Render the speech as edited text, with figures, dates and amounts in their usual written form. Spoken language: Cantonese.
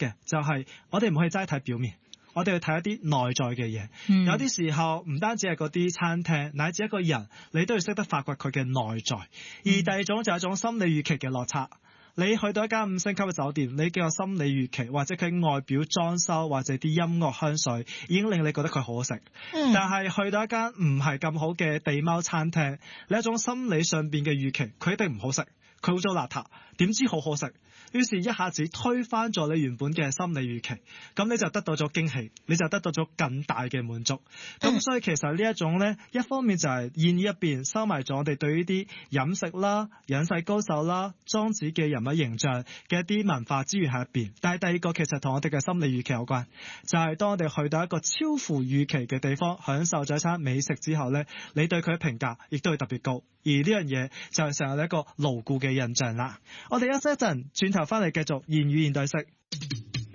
嘅就係我哋唔可以齋睇表面。我哋去睇一啲內在嘅嘢，有啲時候唔單止係嗰啲餐廳，乃至一個人，你都要識得發掘佢嘅內在。而第二種就係一種心理預期嘅落差。你去到一間5星級嘅酒店，你嘅心理預期或者佢外表裝修或者啲音樂香水已經令你覺得佢好好食，但係去到一間唔係咁好嘅地貓餐廳，你一種心理上邊嘅預期，佢一定唔好食，佢污糟邋遢，點知好好食，於是一下子推翻咗你原本嘅心理預期，咁你就得到咗驚喜，你就得到咗更大嘅滿足。咁所以其實呢一種呢，一方面就係言語入邊收埋咗我哋對於啲飲食啦、隱世高手啦、莊子嘅人物形象嘅一啲文化資源喺入邊，但係第二個其實同我哋嘅心理預期有關，就係當我哋去到一個超乎預期嘅地方，享受咗一餐美食之後呢，你對佢嘅評價亦都會特別高，而呢樣嘢就係成為一個牢固嘅印象啦。我哋休息一陣，轉頭翻嚟繼續言語現代式。